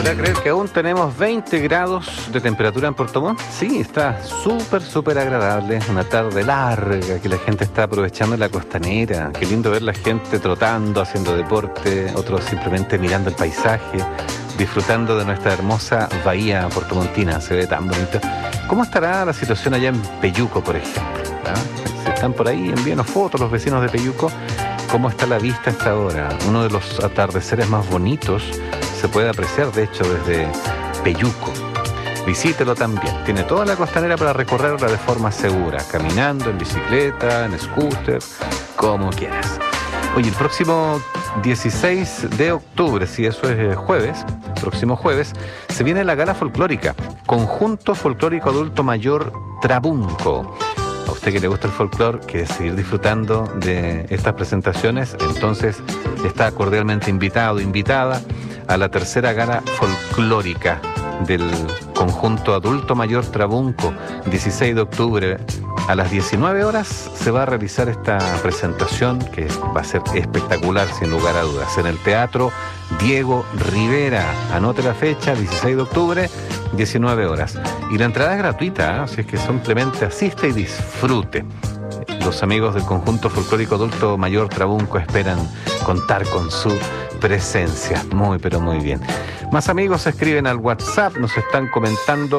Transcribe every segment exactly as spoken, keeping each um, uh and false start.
¿Podrá creer que aún tenemos veinte grados de temperatura en Puerto Montt? Sí, está súper, súper agradable. Una tarde larga que la gente está aprovechando en la costanera. Qué lindo ver la gente trotando, haciendo deporte, otros simplemente mirando el paisaje, disfrutando de nuestra hermosa bahía puertomontina. Se ve tan bonito. ¿Cómo estará la situación allá en Peyuco, por ejemplo? ¿Ah? Si están por ahí, envíenos fotos los vecinos de Peyuco. ¿Cómo está la vista a esta hora? Uno de los atardeceres más bonitos se puede apreciar, de hecho, desde Peyuco. Visítelo también. Tiene toda la costanera para recorrerla de forma segura, caminando, en bicicleta, en scooter, como quieras. Oye, el próximo dieciséis de octubre, si eso es jueves, próximo jueves, se viene la gala folclórica, Conjunto Folclórico Adulto Mayor Trabunco. A usted que le gusta el folclore, quiere seguir disfrutando de estas presentaciones, entonces está cordialmente invitado, invitada a la tercera gala folclórica del Conjunto Adulto Mayor Trabunco, dieciséis de octubre. A las diecinueve horas se va a realizar esta presentación que va a ser espectacular, sin lugar a dudas, en el Teatro Diego Rivera. Anote la fecha, dieciséis de octubre, diecinueve horas. Y la entrada es gratuita, ¿eh? Así es que simplemente asiste y disfrute. Los amigos del Conjunto Folclórico Adulto Mayor Trabunco esperan contar con su presencia. Muy, pero muy bien. Más amigos escriben al WhatsApp, nos están comentando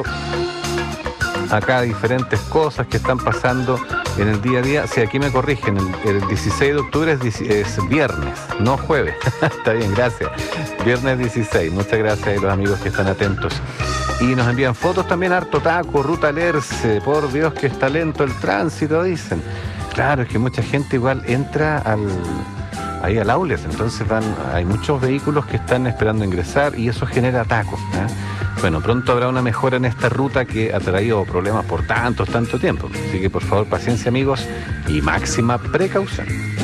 acá diferentes cosas que están pasando en el día a día. Si aquí me corrigen, el, el dieciséis de octubre es, es viernes, no jueves. Está bien, gracias. Viernes dieciséis. Muchas gracias a los amigos que están atentos. Y nos envían fotos también, harto taco, ruta Lerce. Por Dios, que está lento el tránsito, dicen. Claro, es que mucha gente igual entra al... ahí al Aules, entonces van, hay muchos vehículos que están esperando ingresar y eso genera tacos, ¿eh? Bueno, pronto habrá una mejora en esta ruta que ha traído problemas por tantos, tanto tiempo. Así que por favor, paciencia amigos y máxima precaución.